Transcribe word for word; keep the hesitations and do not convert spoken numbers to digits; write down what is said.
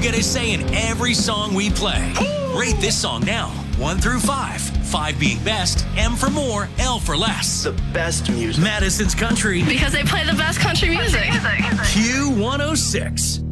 get a say in every song we play. Rate this song now, one through five. Five being best, M for more, L for less. The best music. Madison's Country. Because they play the best country music. Q one oh six.